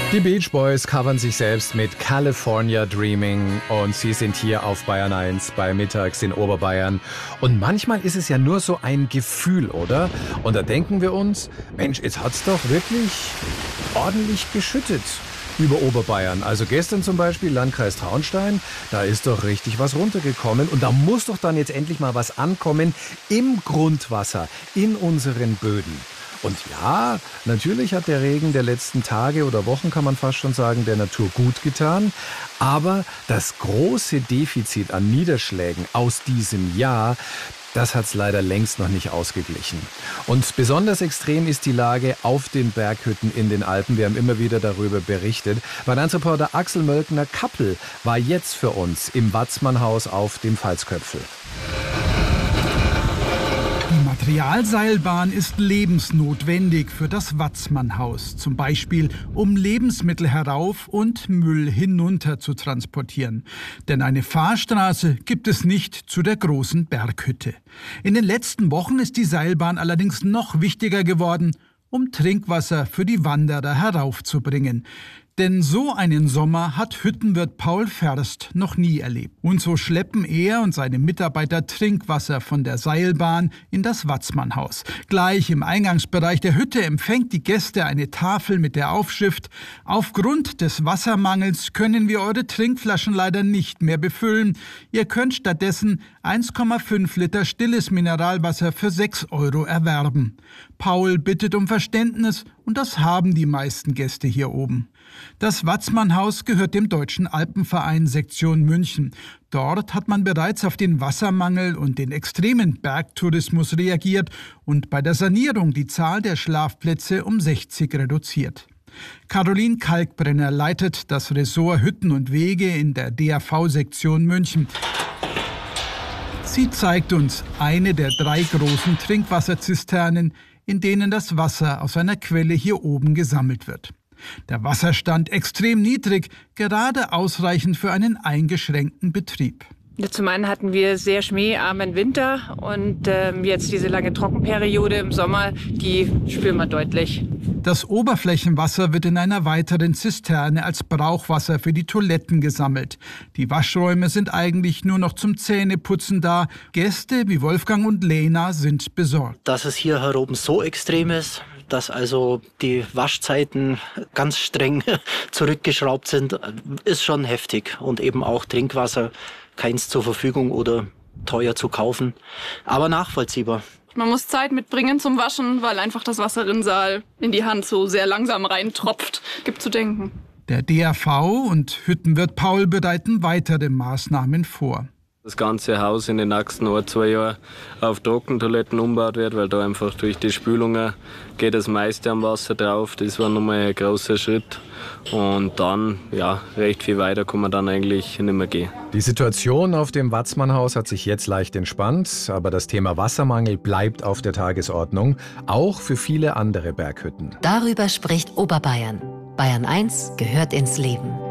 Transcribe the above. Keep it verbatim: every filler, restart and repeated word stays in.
Die Beach Boys covern sich selbst mit California Dreaming und sie sind hier auf Bayern eins bei Mittags in Oberbayern. Und manchmal ist es ja nur so ein Gefühl, oder? Und da denken wir uns, Mensch, jetzt hat's doch wirklich ordentlich geschüttet über Oberbayern. Also gestern zum Beispiel Landkreis Traunstein, da ist doch richtig was runtergekommen und da muss doch dann jetzt endlich mal was ankommen im Grundwasser, in unseren Böden. Und ja, natürlich hat der Regen der letzten Tage oder Wochen, kann man fast schon sagen, der Natur gut getan. Aber das große Defizit an Niederschlägen aus diesem Jahr, das hat's leider längst noch nicht ausgeglichen. Und besonders extrem ist die Lage auf den Berghütten in den Alpen. Wir haben immer wieder darüber berichtet. Bahnreporter Axel Mölkner-Kappel war jetzt für uns im Watzmannhaus auf dem Pfalzköpfel. Die Materialseilbahn ist lebensnotwendig für das Watzmannhaus, zum Beispiel um Lebensmittel herauf und Müll hinunter zu transportieren. Denn eine Fahrstraße gibt es nicht zu der großen Berghütte. In den letzten Wochen ist die Seilbahn allerdings noch wichtiger geworden, um Trinkwasser für die Wanderer heraufzubringen. Denn so einen Sommer hat Hüttenwirt Paul Ferst noch nie erlebt. Und so schleppen er und seine Mitarbeiter Trinkwasser von der Seilbahn in das Watzmannhaus. Gleich im Eingangsbereich der Hütte empfängt die Gäste eine Tafel mit der Aufschrift: Aufgrund des Wassermangels können wir eure Trinkflaschen leider nicht mehr befüllen. Ihr könnt stattdessen eins Komma fünf Liter stilles Mineralwasser für sechs Euro erwerben. Paul bittet um Verständnis und das haben die meisten Gäste hier oben. Das Watzmannhaus gehört dem Deutschen Alpenverein Sektion München. Dort hat man bereits auf den Wassermangel und den extremen Bergtourismus reagiert und bei der Sanierung die Zahl der Schlafplätze um sechzig reduziert. Caroline Kalkbrenner leitet das Ressort Hütten und Wege in der D A V-Sektion München. Sie zeigt uns eine der drei großen Trinkwasserzisternen, in denen das Wasser aus einer Quelle hier oben gesammelt wird. Der Wasserstand extrem niedrig, gerade ausreichend für einen eingeschränkten Betrieb. Ja, zum einen hatten wir sehr schneearmen Winter und ähm, jetzt diese lange Trockenperiode im Sommer, die spüren wir deutlich. Das Oberflächenwasser wird in einer weiteren Zisterne als Brauchwasser für die Toiletten gesammelt. Die Waschräume sind eigentlich nur noch zum Zähneputzen da. Gäste wie Wolfgang und Lena sind besorgt. Dass es hier heroben so extrem ist, dass also die Waschzeiten ganz streng zurückgeschraubt sind, ist schon heftig. Und eben auch Trinkwasser, keins zur Verfügung oder teuer zu kaufen, aber nachvollziehbar. Man muss Zeit mitbringen zum Waschen, weil einfach das Wasserrinnsal in die Hand so sehr langsam reintropft. Gibt zu denken. Der D A V und Hüttenwirt Paul bereiten weitere Maßnahmen vor. Das ganze Haus in den nächsten ein, zwei Jahren auf Trockentoiletten umgebaut wird, weil da einfach durch die Spülungen geht das meiste am Wasser drauf. Das war nochmal ein großer Schritt. Und dann, ja, recht viel weiter kann man dann eigentlich nicht mehr gehen. Die Situation auf dem Watzmannhaus hat sich jetzt leicht entspannt, aber das Thema Wassermangel bleibt auf der Tagesordnung, auch für viele andere Berghütten. Darüber spricht Oberbayern. Bayern eins gehört ins Leben.